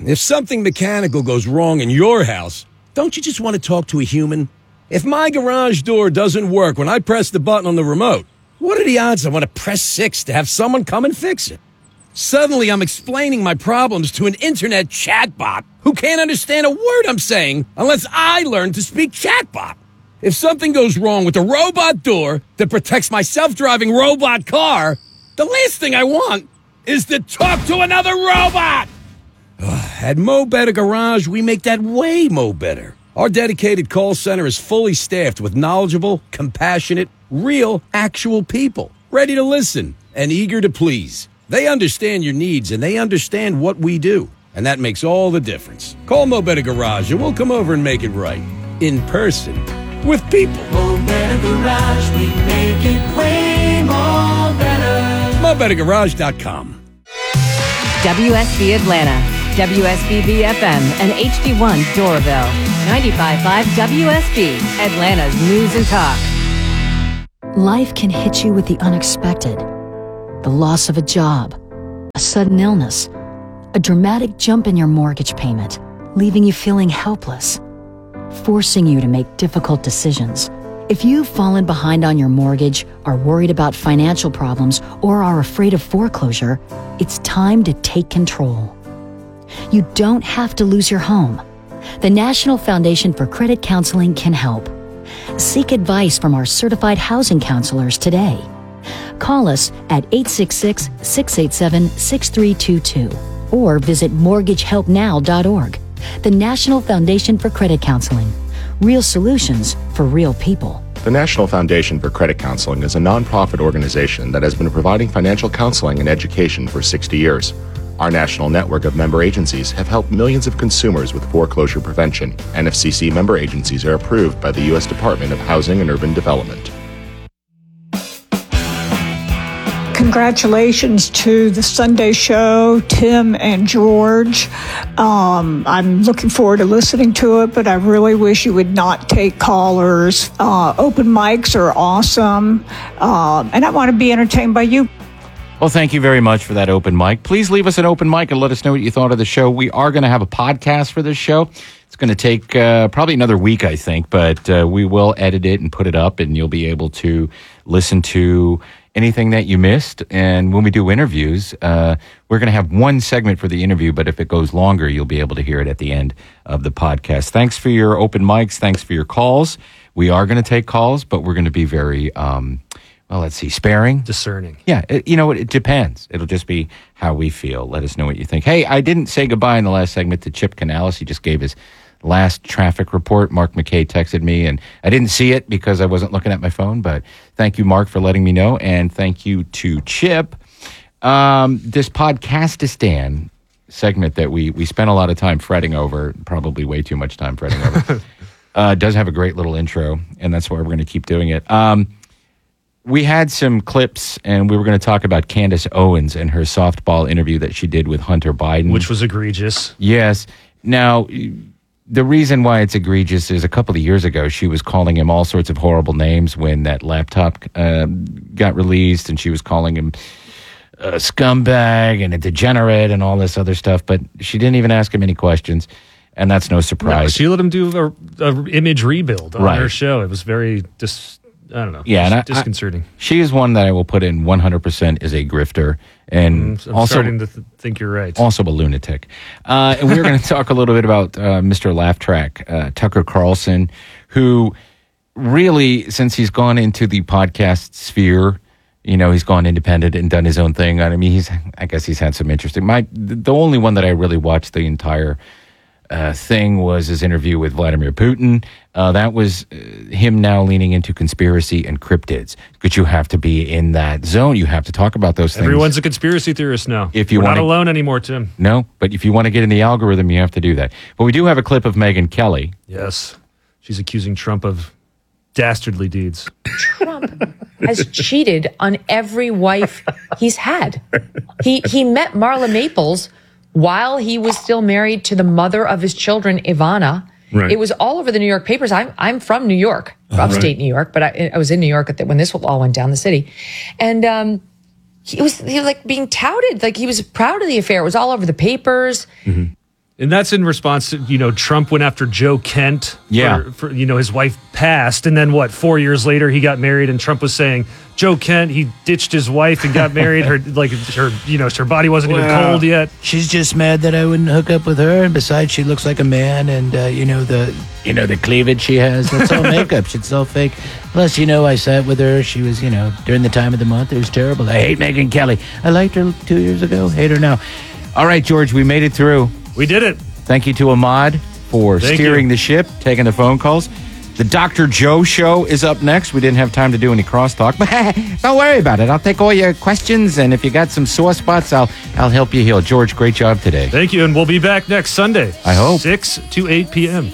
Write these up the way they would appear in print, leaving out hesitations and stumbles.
if something mechanical goes wrong in your house, don't you just want to talk to a human? If my garage door doesn't work when I press the button on the remote, what are the odds I want to press 6 to have someone come and fix it? Suddenly, I'm explaining my problems to an internet chatbot who can't understand a word I'm saying unless I learn to speak chatbot. If something goes wrong with the robot door that protects my self-driving robot car, the last thing I want is to talk to another robot. At Mo Better Garage, we make that way mo better. Our dedicated call center is fully staffed with knowledgeable, compassionate, real, actual people, ready to listen and eager to please. They understand your needs and they understand what we do, and that makes all the difference. Call Mo Better Garage and we'll come over and make it right. In person. With people. Mo Better Garage, we make it way more better. MoBetterGarage.com. WSB Atlanta, WSBB FM, and HD1 Doraville. 95.5 WSB, Atlanta's news and talk. Life can hit you with the unexpected. The loss of a job, a sudden illness, a dramatic jump in your mortgage payment, leaving you feeling helpless, forcing you to make difficult decisions. If you've fallen behind on your mortgage, are worried about financial problems, or are afraid of foreclosure, it's time to take control. You don't have to lose your home. The National Foundation for Credit Counseling can help. Seek advice from our certified housing counselors today. Call us at 866-687-6322 or visit mortgagehelpnow.org. The National Foundation for Credit Counseling. Real solutions for real people. The National Foundation for Credit Counseling is a nonprofit organization that has been providing financial counseling and education for 60 years. Our national network of member agencies have helped millions of consumers with foreclosure prevention. NFCC member agencies are approved by the U.S. Department of Housing and Urban Development. Congratulations to the Sunday show, Tim and George. I'm looking forward to listening to it, but I really wish you would not take callers. Open mics are awesome, and I want to be entertained by you. Well, thank you very much for that open mic. Please leave us an open mic and let us know what you thought of the show. We are going to have a podcast for this show. It's going to take probably another week, I think, but we will edit it and put it up, and you'll be able to listen to anything that you missed. And when we do interviews, we're going to have one segment for the interview, but if it goes longer, you'll be able to hear it at the end of the podcast. Thanks for your open mics. Thanks for your calls. We are going to take calls, but we're going to be very, sparing. Discerning. Yeah, it depends. It'll just be how we feel. Let us know what you think. Hey, I didn't say goodbye in the last segment to Chip Canales. He just gave his last traffic report. Mark McKay texted me, and I didn't see it because I wasn't looking at my phone, but thank you, Mark, for letting me know, and thank you to Chip. This Podcastistan segment that we spent a lot of time fretting over, probably way too much time fretting over, does have a great little intro, and that's why we're going to keep doing it. We had some clips, and we were going to talk about Candace Owens and her softball interview that she did with Hunter Biden. Which was egregious. Yes. Now, the reason why it's egregious is a couple of years ago, she was calling him all sorts of horrible names when that laptop got released, and she was calling him a scumbag and a degenerate and all this other stuff, but she didn't even ask him any questions, and that's no surprise. No, she let him do a image rebuild on her show. It was very I don't know. Yeah, and disconcerting. She is one that I will put in 100% is a grifter, and I'm also starting to think you're right. Also a lunatic. And we're going to talk a little bit about Mr. Laugh Track, Tucker Carlson, who really, since he's gone into the podcast sphere, he's gone independent and done his own thing. I mean, I guess he's had some interesting. The only one that I really watched the entire thing was his interview with Vladimir Putin. That was him now leaning into conspiracy and cryptids. Because you have to be in that zone. You have to talk about those things. Everyone's a conspiracy theorist now. We're not alone anymore, Tim. No, but if you want to get in the algorithm, you have to do that. But we do have a clip of Megyn Kelly. Yes. She's accusing Trump of dastardly deeds. Trump has cheated on every wife he's had. He met Marla Maples while he was still married to the mother of his children, Ivana. Right. It was all over the New York papers. I'm from New York, upstate New York, but I was in New York when this all went down, the city. And he was like being touted, like he was proud of the affair. It was all over the papers. Mm-hmm. And that's in response to, Trump went after Joe Kent. Yeah. For his wife passed. And then 4 years later, he got married. And Trump was saying, Joe Kent, he ditched his wife and got married. Her body wasn't even cold yet. She's just mad that I wouldn't hook up with her. And besides, she looks like a man. And, the cleavage she has, that's all makeup. It's all fake. Plus, I sat with her. She was, during the time of the month. It was terrible. I hate Megyn Kelly. I liked her 2 years ago. Hate her now. All right, George, we made it through. We did it. Thank you to Ahmad for steering the ship, taking the phone calls. The Dr. Joe Show is up next. We didn't have time to do any crosstalk, but don't worry about it. I'll take all your questions, and if you got some sore spots, I'll help you heal. George, great job today. Thank you, and we'll be back next Sunday. I hope. 6 to 8 p.m.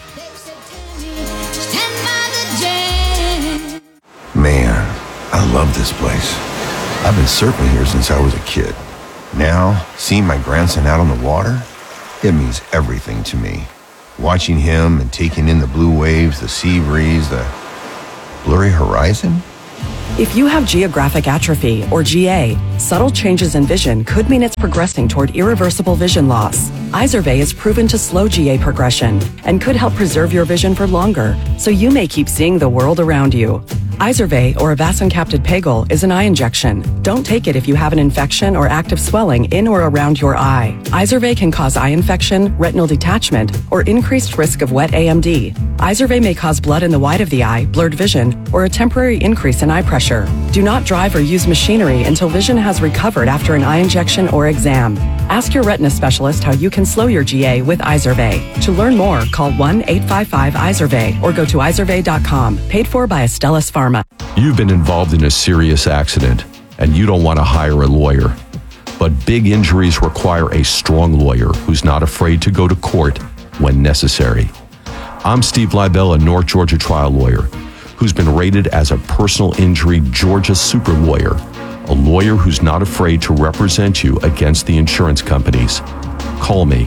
Man, I love this place. I've been surfing here since I was a kid. Now, seeing my grandson out on the water, it means everything to me. Watching him and taking in the blue waves, the sea breeze, the blurry horizon. If you have geographic atrophy, or GA, subtle changes in vision could mean it's progressing toward irreversible vision loss. Izervay is proven to slow GA progression and could help preserve your vision for longer, so you may keep seeing the world around you. Izervay, or avacincaptad pegol, is an eye injection. Don't take it if you have an infection or active swelling in or around your eye. Izervay can cause eye infection, retinal detachment, or increased risk of wet AMD. Izervay may cause blood in the white of the eye, blurred vision, or a temporary increase in eye pressure. Do not drive or use machinery until vision has recovered after an eye injection or exam. Ask your retina specialist how you can slow your GA with Izervay. To learn more, call 1-855-IZERVAY or go to izervay.com. Paid for by Astellas Pharma. You've been involved in a serious accident, and you don't want to hire a lawyer. But big injuries require a strong lawyer who's not afraid to go to court when necessary. I'm Steve Leibel, a North Georgia trial lawyer, who's been rated as a personal injury Georgia super lawyer, a lawyer who's not afraid to represent you against the insurance companies. Call me,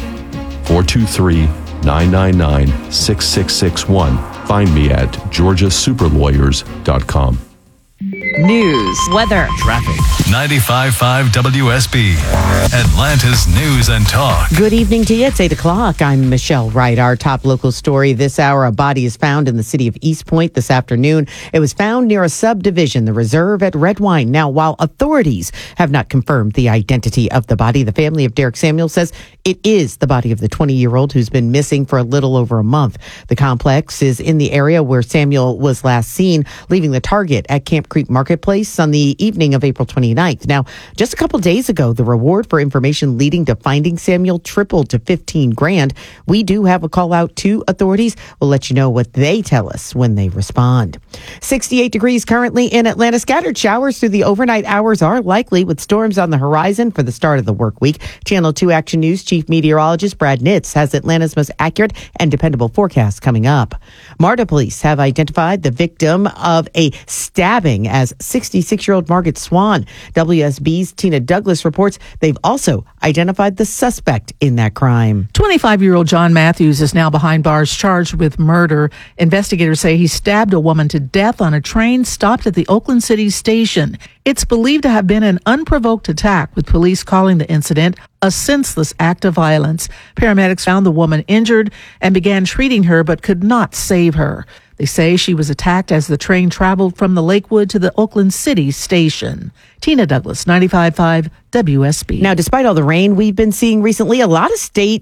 423-999-6661. Find me at georgiasuperlawyers.com. News, weather, traffic. 95.5 WSB, Atlanta's News and Talk. Good evening to you. It's 8 o'clock. I'm Michelle Wright. Our top local story this hour, a body is found in the city of East Point this afternoon. It was found near a subdivision, the Reserve at Red Wine. Now, while authorities have not confirmed the identity of the body, the family of Derek Samuel says it is the body of the 20-year-old who's been missing for a little over a month. The complex is in the area where Samuel was last seen, leaving the Target at Camp Creek Marketplace on the evening of April 29th. Now, just a couple days ago, the reward for information leading to finding Samuel tripled to $15,000. We do have a call out to authorities. We'll let you know what they tell us when they respond. 68 degrees currently in Atlanta. Scattered showers through the overnight hours are likely with storms on the horizon for the start of the work week. Channel 2 Action News Chief Meteorologist Brad Nitz has Atlanta's most accurate and dependable forecast coming up. MARTA police have identified the victim of a stabbing as 66-year-old Margaret Swan. WSB's Tina Douglas reports they've also identified the suspect in that crime. 25-year-old John Matthews is now behind bars charged with murder. Investigators say he stabbed a woman to death on a train stopped at the Oakland City station. It's believed to have been an unprovoked attack, with police calling the incident a senseless act of violence. Paramedics found the woman injured and began treating her but could not save her. They say she was attacked as the train traveled from the Lakewood to the Oakland City station. Tina Douglas, 95.5 WSB. Now, despite all the rain we've been seeing recently, a lot of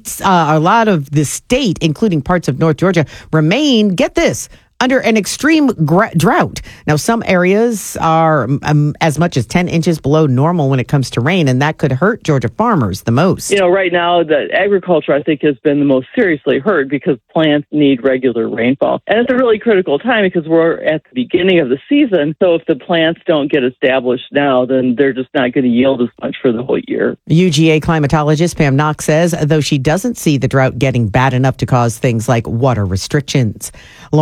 the state, including parts of North Georgia, remain, get this, under an extreme drought. Now, some areas are as much as 10 inches below normal when it comes to rain, and that could hurt Georgia farmers the most. Right now, the agriculture, I think, has been the most seriously hurt because plants need regular rainfall. And it's a really critical time because we're at the beginning of the season. So if the plants don't get established now, then they're just not going to yield as much for the whole year. UGA climatologist Pam Knox says, though she doesn't see the drought getting bad enough to cause things like water restrictions. Lawrenceville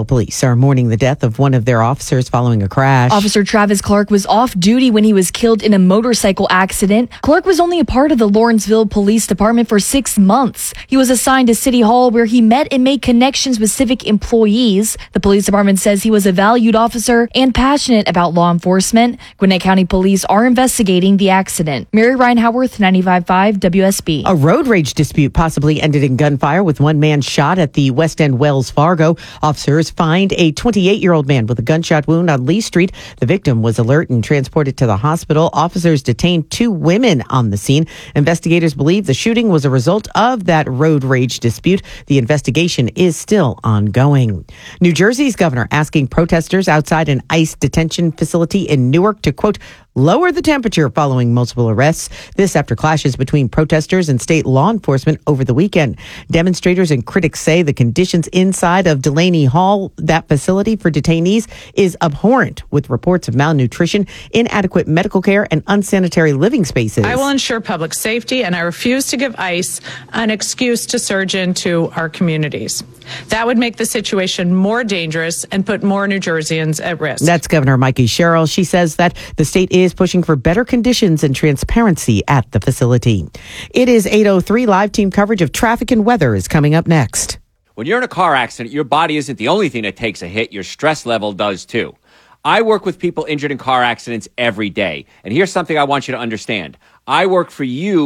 Police are mourning the death of one of their officers following a crash. Officer Travis Clark was off duty when he was killed in a motorcycle accident. Clark was only a part of the Lawrenceville Police Department for 6 months. He was assigned to City Hall where he met and made connections with civic employees. The police department says he was a valued officer and passionate about law enforcement. Gwinnett County Police are investigating the accident. Mary Ryan Howarth, 95.5 WSB. A road rage dispute possibly ended in gunfire with one man shot at the West End Wells Fargo. Officers find a 28-year-old man with a gunshot wound on Lee Street. The victim was alert and transported to the hospital. Officers detained 2 women on the scene. Investigators believe the shooting was a result of that road rage dispute. The investigation is still ongoing. New Jersey's governor asking protesters outside an ICE detention facility in Newark to, quote, lower the temperature following multiple arrests. This after clashes between protesters and state law enforcement over the weekend. Demonstrators and critics say the conditions inside of Delaney Hall, that facility for detainees, is abhorrent, with reports of malnutrition, inadequate medical care, and unsanitary living spaces. I will ensure public safety, and I refuse to give ICE an excuse to surge into our communities. That would make the situation more dangerous and put more New Jerseyans at risk. That's Governor Mikey Sherrill. She says that the state is pushing for better conditions and transparency at the facility. It is 8:03. Live team coverage of traffic and weather is coming up next. When you're in a car accident, your body isn't the only thing that takes a hit. Your stress level does too. I work with people injured in car accidents every day. And here's something I want you to understand. I work for you